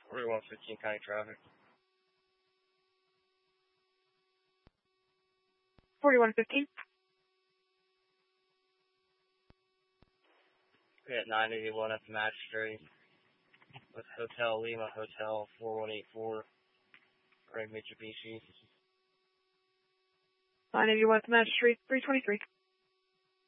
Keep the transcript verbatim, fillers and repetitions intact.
forty-one fifteen county traffic. forty-one fifteen. We at nine eighty-one at the Match Street with Hotel Lima Hotel four one eight four, Greg Mitsubishi. nine eighty-one at the Match Street, three twenty-three.